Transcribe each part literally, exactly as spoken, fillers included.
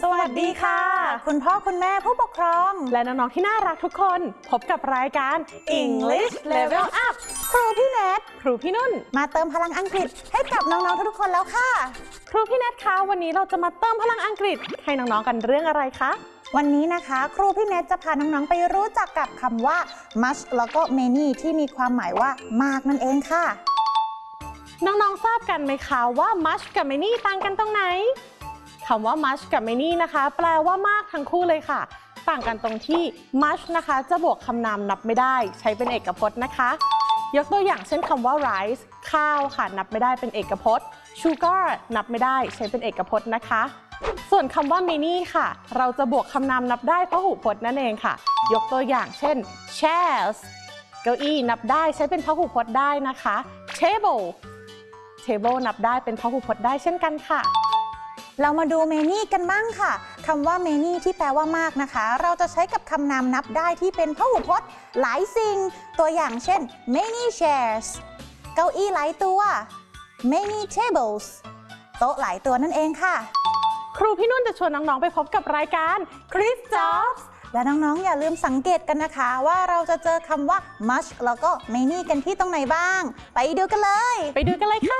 สวัสดีค่ะคุณพ่อคุณแม่ผู้ปกครองและน้องๆที่น่ารักทุกคนพบกับรายการ English Level Up ครูพี่เนทครูพี่นุ่นมาเติมพลังอังกฤษให้กับน้องๆทุกคนแล้วค่ะครูพี่เนทคะวันนี้เราจะมาเติมพลังอังกฤษให้น้องๆกันเรื่องอะไรคะวันนี้นะคะครูพี่เนทจะพาน้องๆไปรู้จักกับคำว่า much แล้วก็ many ที่มีความหมายว่ามากนั่นเองค่ะน้องๆทราบกันไหมคะว่า much กับ many ต่างกันตรงไหนคำว่า much กับ many นะคะแปลว่ามากทั้งคู่เลยค่ะต่างกันตรงที่ much นะคะจะบวกคำนามนับไม่ได้ใช้เป็นเอกพจน์นะคะยกตัวอย่างเช่นคำว่า rice ข้าวค่ะนับไม่ได้เป็นเอกพจน์ sugar นับไม่ได้ใช้เป็นเอกพจน์นะคะส่วนคำว่า many ค่ะเราจะบวกคำนามนับได้พหูพจน์นั่นเองค่ะยกตัวอย่างเช่น chairs เก้าอี้นับได้ใช้เป็นพหูพจน์ได้นะคะ table table นับได้เป็นพหูพจน์ได้เช่นกันค่ะเรามาดู many กันบ้างค่ะคำว่า many ที่แปลว่ามากนะคะเราจะใช้กับคำนามนับได้ที่เป็นพหูพจน์หลายสิ่งตัวอย่างเช่น many chairs เก้าอี้หลายตัว many tables โต๊ะหลายตัวนั่นเองค่ะครูพี่นุ่นจะชวนน้องๆไปพบกับรายการ Chris Jobs และน้องๆอย่าลืมสังเกตกันนะคะว่าเราจะเจอคำว่า much แล้วก็ many กันที่ตรงไหนบ้างไปดูกันเลยไปดูกันเลยค่ะ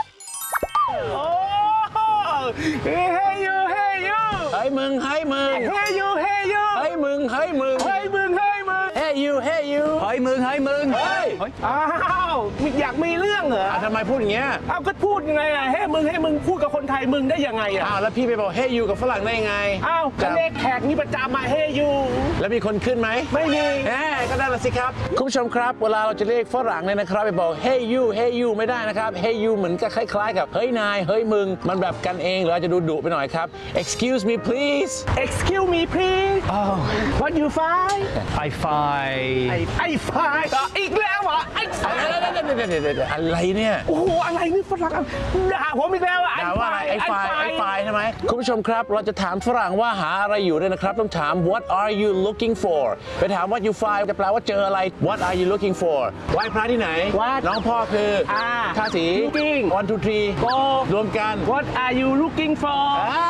เฮ้ยเฮ้ยยูเฮ้ยยูเฮ้ยมึงเฮ้ยมึงเฮ้ยยูเฮ้ยยูเฮ้ยมึงเฮ้ยมึงเฮ้ยมึงเฮ้ยมึงเฮ้ยยูเฮ้ยยูเฮ้ยมึงเฮ้ยมึงเฮ้ยอ้าวอยากมีเรื่องเหรอทำไมพูดอย่างเงี้ยอ้าวก็พูดยังไงอ่ะเฮ้ยมึงเฮ้ยมึงพูดกับคนไทยมึงได้ยังไงอ่ะอ้าวแล้วพี่ไปบอกเฮ้ยยูกับฝรั่งได้ยังไงอ้าวก็เลขแขกนี่ประจำมาเฮ้ยยูแล้วมีคนขึ้นไหมไม่มีแหมก็ได้ละสิครับคุณผู้ชมครับเวลาเราจะเรียกฝรั่งเนี่ยนะครับไปบอกเฮ้ยยูเฮ้ยยูไม่ได้นะครับเฮ้ยยูเหมือนกับคล้ายๆกับเฮ้ยนายเฮ้ยมึงมันแบบกันเองหรือจะดูดุไปหน่อยครับ excuse me please excuse me please oh what you find I find ไอ้ไฟอีกแล้วเหรอไอ้ไฟอะไรเนี่ยโอ้โหอะไรนี่ฝรั่งด่าผมอีกแล้วอ่ะด่าว่าอะไรไอ้ไฟไอ้ไฟใช่ไหมคุณผู้ชมครับเราจะถามฝรั่งว่าหาอะไรอยู่ด้วยนะครับต้องถาม what are you looking for ไปถาม what you find จะแปลว่าเจออะไร what are you looking for ไหว้พระที่ไหนน้องพ่อคือท่าสี looking one two three go รวมกัน what are you looking for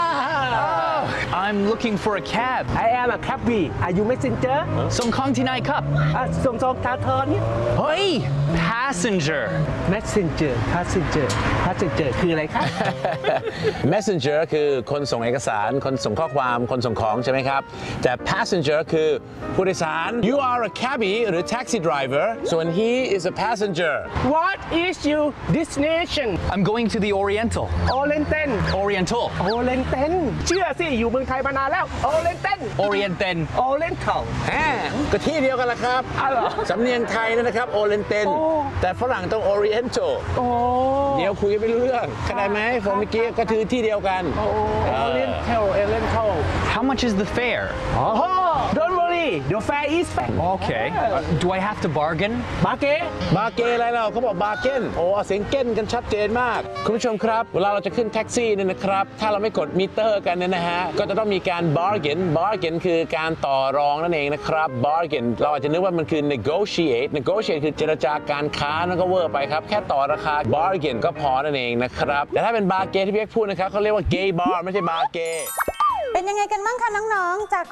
I'm looking for a cab I am a cabby are you messenger ส่งของที่ไหนครับส่งส่งทางเธอเนี่ยเฮ้ย passenger messenger passenger passenger คืออะไรครับ messenger คือคนส่งเอกสารคนส่งข้อความคนส่งของใช่ไหมครับแต่ passenger คือผู้โดยสาร you are a cabbie หรือ taxi driver so he is a passenger what is your destination I'm going to the Oriental Oriental Oriental Oriental เชื่อสิอยู่เมืองไทยมานานแล้ว Oriental Oriental Oriental แหมก็ที่เดียวกันละครับสำเนียงไทยนะครับ Oriental แต่ฝรั่งต้อง Oriental เดี๋ยวคุยไม่รู้เรื่องเข้าใจไหมผมเมื่อกี้ก็คือที่เดียวกัน Oriental Oriental How much is the fare oh don't worry the fare is okay do I have to bargain บาเก้บาเก้อะไรเราเขาบอกบาเก้นโอ้เสียงเก้นกันชัดเจนมากคุณผู้ชมครับเวลาเราจะขึ้นแท็กซี่เนี่ยนะครับถ้าเราไม่กดมิเตอร์กันเนี่ยนะฮะก็จะต้องมีการ bargain bargain คือการต่อรองนั่นเองนะครับ bargain เราอาจจะนึกว่ามันคือ negotiate negotiate คือเจรจาการค้านั่นก็เวอร์ไปครับแค่ต่อราคา bargain ก็พอนั่นเองนะครับแต่ถ้าเป็นบาเก้ที่พี่เอกพูดนะครับเขาเรียกว่า gay bar ไม่ใช่บาเก้เป็นยังไงกันบ้างคะน้องๆจาก